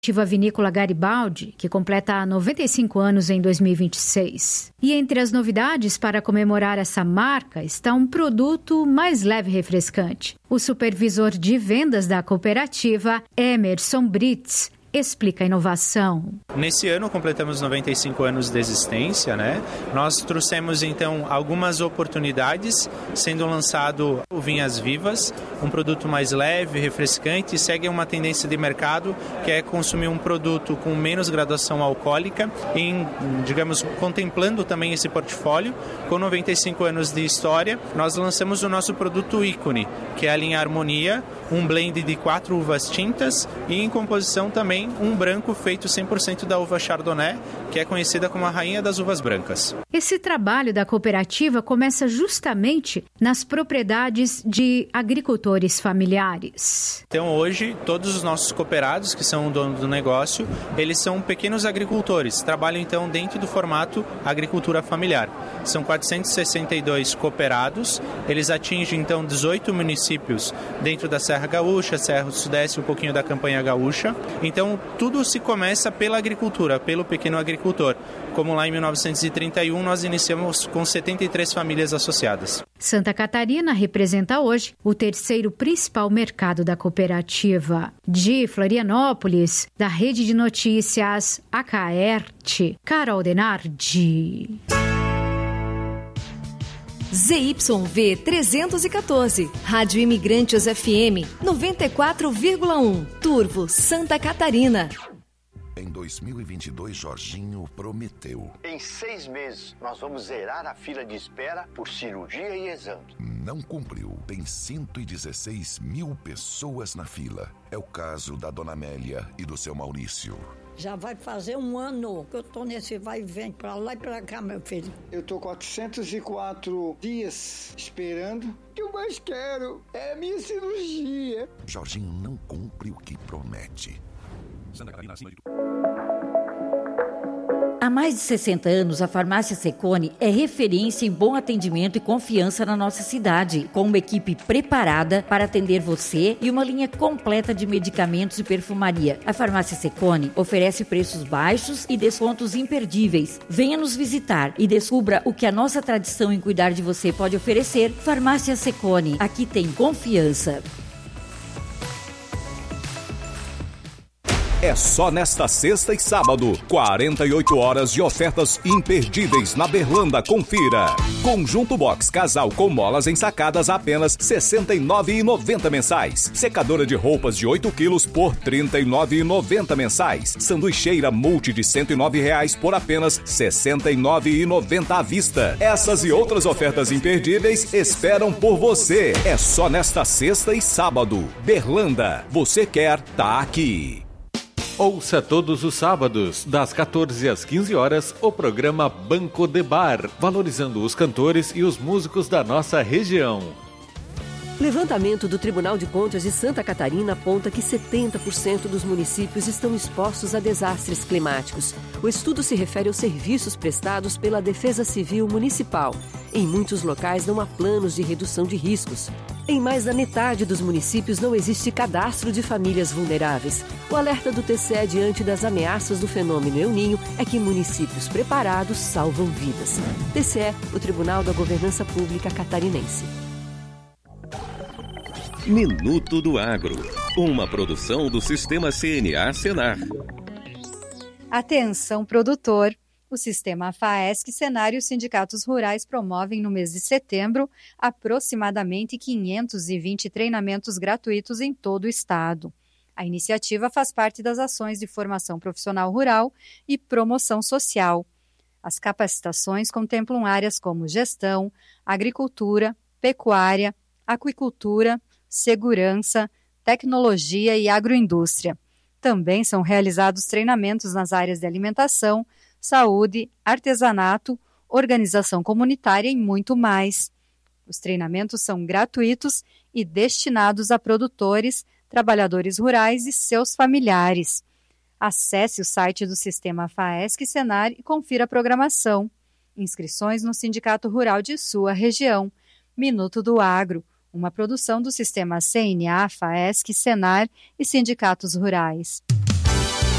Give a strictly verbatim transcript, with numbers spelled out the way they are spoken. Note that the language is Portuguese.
A Vinícola Garibaldi, que completa noventa e cinco anos em dois mil e vinte e seis. E entre as novidades para comemorar essa marca está um produto mais leve e refrescante. O supervisor de vendas da cooperativa, Emerson Brits, explica a inovação. Nesse ano completamos noventa e cinco anos de existência, né? Nós trouxemos então algumas oportunidades, sendo lançado o Vinhas Vivas, um produto mais leve, refrescante, segue uma tendência de mercado que é consumir um produto com menos graduação alcoólica, em, digamos, contemplando também esse portfólio. Com noventa e cinco anos de história, nós lançamos o nosso produto ícone, que é a linha Harmonia, um blend de quatro uvas tintas e em composição também um branco feito cem por cento da uva Chardonnay, que é conhecida como a rainha das uvas brancas. Esse trabalho da cooperativa começa justamente nas propriedades de agricultores familiares. Então hoje, todos os nossos cooperados, que são o dono do negócio, eles são pequenos agricultores, trabalham então dentro do formato agricultura familiar. São quatrocentos e sessenta e dois cooperados, eles atingem então dezoito municípios dentro da Serra Gaúcha, Serra do Sudeste, um pouquinho da Campanha Gaúcha. Então tudo se começa pela agricultura, pelo pequeno agricultor. Como lá em mil novecentos e trinta e um nós iniciamos com setenta e três famílias associadas. Santa Catarina representa hoje o terceiro principal mercado da cooperativa. De Florianópolis, da Rede de Notícias Acaerte, Carol Denardi. Z Y V trezentos e quatorze, Rádio Imigrantes F M noventa e quatro vírgula um, Turvo, Santa Catarina. Em dois mil e vinte e dois, Jorginho prometeu. Em seis meses, nós vamos zerar a fila de espera por cirurgia e exame. Não cumpriu. Tem cento e dezesseis mil pessoas na fila. É o caso da dona Amélia e do seu Maurício. Já vai fazer um ano que eu tô nesse vai e vem pra lá e pra cá, meu filho. Eu tô quatrocentos e quatro dias esperando. O que eu mais quero é a minha cirurgia. Jorginho não cumpre o que promete. Santa Catarina acima de tudo. Há mais de sessenta anos, a Farmácia Secone é referência em bom atendimento e confiança na nossa cidade, com uma equipe preparada para atender você e uma linha completa de medicamentos e perfumaria. A Farmácia Secone oferece preços baixos e descontos imperdíveis. Venha nos visitar e descubra o que a nossa tradição em cuidar de você pode oferecer. Farmácia Secone, aqui tem confiança. É só nesta sexta e sábado, quarenta e oito horas de ofertas imperdíveis na Berlanda. Confira. Conjunto Box Casal com molas ensacadas a apenas sessenta e nove reais e noventa centavos mensais. Secadora de roupas de oito quilos por trinta e nove reais e noventa centavos mensais. Sanduicheira multi de cento e nove reais por apenas sessenta e nove reais e noventa centavos à vista. Essas e outras ofertas imperdíveis esperam por você. É só nesta sexta e sábado. Berlanda. Você quer, tá aqui. Ouça todos os sábados, das quatorze às quinze horas, o programa Banco de Bar, valorizando os cantores e os músicos da nossa região. Levantamento do Tribunal de Contas de Santa Catarina aponta que setenta por cento dos municípios estão expostos a desastres climáticos. O estudo se refere aos serviços prestados pela Defesa Civil Municipal. Em muitos locais não há planos de redução de riscos. Em mais da metade dos municípios não existe cadastro de famílias vulneráveis. O alerta do T C E diante das ameaças do fenômeno El Niño é que municípios preparados salvam vidas. T C E, o Tribunal da Governança Pública Catarinense. Minuto do Agro, uma produção do Sistema C N A Senar. Atenção, produtor! O Sistema FAESC, Senar e os sindicatos rurais promovem no mês de setembro aproximadamente quinhentos e vinte treinamentos gratuitos em todo o estado. A iniciativa faz parte das ações de formação profissional rural e promoção social. As capacitações contemplam áreas como gestão, agricultura, pecuária, aquicultura, segurança, tecnologia e agroindústria. Também são realizados treinamentos nas áreas de alimentação, saúde, artesanato, organização comunitária e muito mais. Os treinamentos são gratuitos e destinados a produtores, trabalhadores rurais e seus familiares. Acesse o site do Sistema FAESC Senar e confira a programação. Inscrições no Sindicato Rural de sua região. Minuto do Agro, uma produção do Sistema C N A, FAESC, Senar e sindicatos rurais.